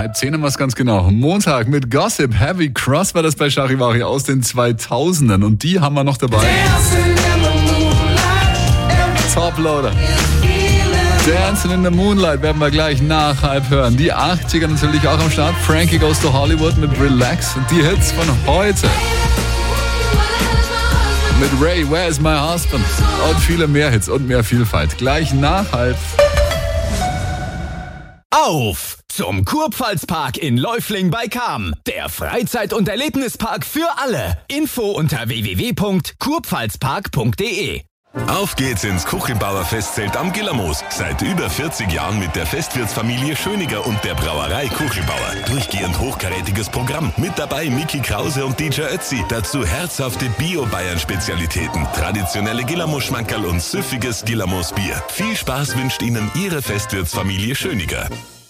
9:30 haben wir es ganz genau. Montag mit Gossip. Heavy Cross war das bei Charivari aus den 2000ern. Und die haben wir noch dabei. Toploader. Dancing in the Moonlight werden wir gleich nach halb hören. Die 80er natürlich auch am Start. Frankie Goes to Hollywood mit Relax. Und die Hits von heute. Mit Ray, Where is my husband? Und viele mehr Hits und mehr Vielfalt. Gleich nach halb. Auf zum Kurpfalzpark in Läufling bei Cham. Der Freizeit- und Erlebnispark für alle. Info unter www.kurpfalzpark.de. Auf geht's ins Kuchelbauer Festzelt am Gillermoos. Seit über 40 Jahren mit der Festwirtsfamilie Schöniger und der Brauerei Kuchelbauer. Durchgehend hochkarätiges Programm. Mit dabei Micky Krause und DJ Ötzi. Dazu herzhafte Bio-Bayern-Spezialitäten, traditionelle Gillermoos-Schmankerl und süffiges Gillermoos-Bier. Viel Spaß wünscht Ihnen Ihre Festwirtsfamilie Schöniger.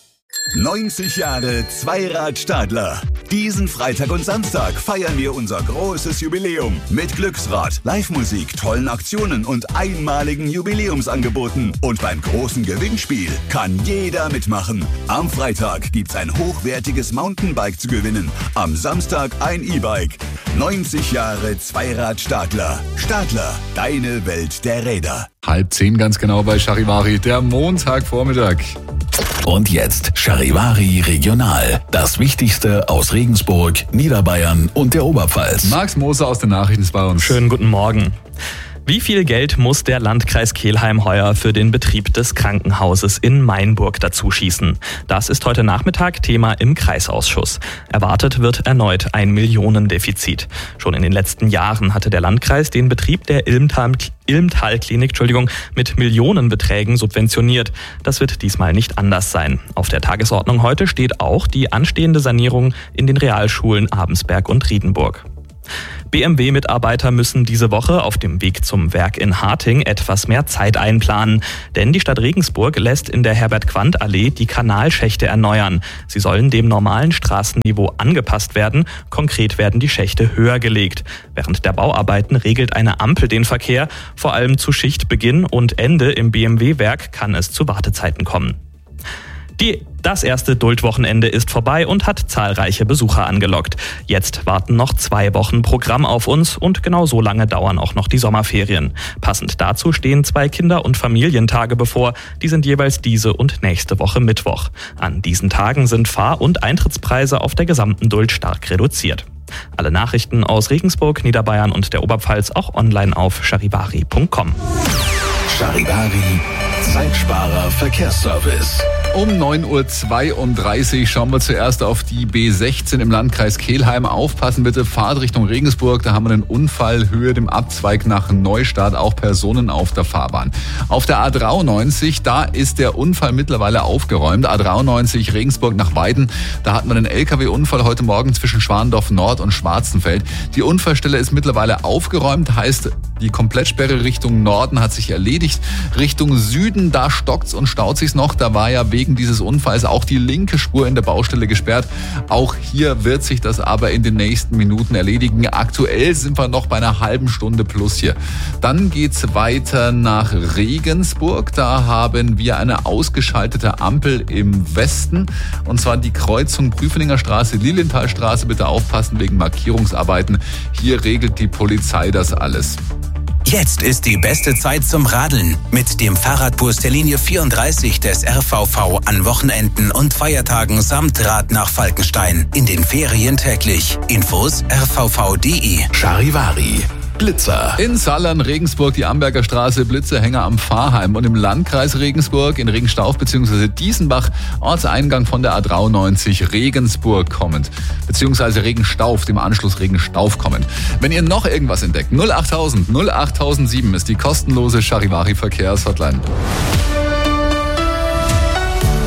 90 Jahre Zweirad-Stadler. Diesen Freitag und Samstag feiern wir unser großes Jubiläum mit Glücksrad, Live-Musik, tollen Aktionen und einmaligen Jubiläumsangeboten. Und beim großen Gewinnspiel kann jeder mitmachen. Am Freitag gibt's ein hochwertiges Mountainbike zu gewinnen. Am Samstag ein E-Bike. 90 Jahre Zweirad-Stadler. Stadler, deine Welt der Räder. 9:30 ganz genau bei Charivari, der Montagvormittag. Und jetzt Charivari Regional. Das Wichtigste aus Regensburg, Niederbayern und der Oberpfalz. Max Moser aus den Nachrichten ist bei uns. Schönen guten Morgen. Wie viel Geld muss der Landkreis Kelheim heuer für den Betrieb des Krankenhauses in Mainburg dazu schießen? Das ist heute Nachmittag Thema im Kreisausschuss. Erwartet wird erneut ein Millionendefizit. Schon in den letzten Jahren hatte der Landkreis den Betrieb der Ilmtal-Klinik mit Millionenbeträgen subventioniert. Das wird diesmal nicht anders sein. Auf der Tagesordnung heute steht auch die anstehende Sanierung in den Realschulen Abensberg und Riedenburg. BMW-Mitarbeiter müssen diese Woche auf dem Weg zum Werk in Harting etwas mehr Zeit einplanen. Denn die Stadt Regensburg lässt in der Herbert-Quandt-Allee die Kanalschächte erneuern. Sie sollen dem normalen Straßenniveau angepasst werden. Konkret werden die Schächte höher gelegt. Während der Bauarbeiten regelt eine Ampel den Verkehr. Vor allem zu Schichtbeginn und Ende im BMW-Werk kann es zu Wartezeiten kommen. Das erste Duldwochenende ist vorbei und hat zahlreiche Besucher angelockt. Jetzt warten noch 2 Wochen Programm auf uns und genau so lange dauern auch noch die Sommerferien. Passend dazu stehen 2 Kinder- und Familientage bevor. Die sind jeweils diese und nächste Woche Mittwoch. An diesen Tagen sind Fahr- und Eintrittspreise auf der gesamten Duld stark reduziert. Alle Nachrichten aus Regensburg, Niederbayern und der Oberpfalz auch online auf charivari.com. Charivari, Zeitsparer Verkehrsservice. Um 9:32 Uhr schauen wir zuerst auf die B16 im Landkreis Kelheim. Aufpassen bitte, Fahrt Richtung Regensburg. Da haben wir einen Unfall, Höhe dem Abzweig nach Neustadt, auch Personen auf der Fahrbahn. Auf der A93, da ist der Unfall mittlerweile aufgeräumt. A93 Regensburg nach Weiden, da hatten wir einen LKW-Unfall heute Morgen zwischen Schwandorf Nord und Schwarzenfeld. Die Unfallstelle ist mittlerweile aufgeräumt, heißt, die Komplettsperre Richtung Norden hat sich erledigt. Richtung Süden, da stockt's und staut sich's noch. Da war ja wegen dieses Unfalls auch die linke Spur in der Baustelle gesperrt. Auch hier wird sich das aber in den nächsten Minuten erledigen. Aktuell sind wir noch bei einer halben Stunde plus hier. Dann geht's weiter nach Regensburg. Da haben wir eine ausgeschaltete Ampel im Westen. Und zwar die Kreuzung Prüfeninger Straße, Lilienthalstraße. Bitte aufpassen wegen Markierungsarbeiten. Hier regelt die Polizei das alles. Jetzt ist die beste Zeit zum Radeln. Mit dem Fahrradbus der Linie 34 des RVV an Wochenenden und Feiertagen samt Rad nach Falkenstein. In den Ferien täglich. Infos rvv.de. Charivari. Blitzer. In Sallern, Regensburg, die Amberger Straße, Blitzerhänger am Pfarrheim. Und im Landkreis Regensburg, in Regenstauf bzw. Diesenbach, Ortseingang von der A93 Regensburg kommend. Beziehungsweise Regenstauf, dem Anschluss Regenstauf kommend. Wenn ihr noch irgendwas entdeckt, 08000 08007 ist die kostenlose Charivari Verkehrshotline.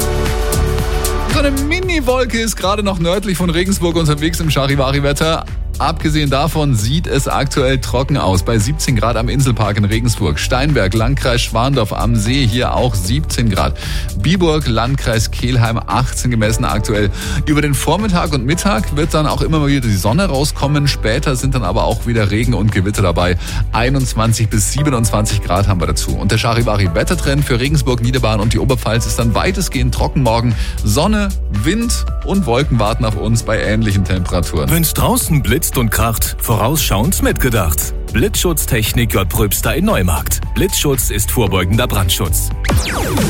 So eine Mini-Wolke ist gerade noch nördlich von Regensburg unterwegs im Charivari-Wetter. Abgesehen davon sieht es aktuell trocken aus. Bei 17 Grad am Inselpark in Regensburg. Steinberg, Landkreis Schwandorf am See, hier auch 17 Grad. Biburg, Landkreis Kelheim, 18 gemessen aktuell. Über den Vormittag und Mittag wird dann auch immer mal wieder die Sonne rauskommen. Später sind dann aber auch wieder Regen und Gewitter dabei. 21 bis 27 Grad haben wir dazu. Und der Charivari-Wettertrend für Regensburg, Niederbayern und die Oberpfalz ist dann weitestgehend trocken morgen. Sonne, Wind und Wolken warten auf uns bei ähnlichen Temperaturen. Wenn's draußen blitzt und kracht, vorausschauend mitgedacht. Blitzschutztechnik J. Pröbster in Neumarkt. Blitzschutz ist vorbeugender Brandschutz.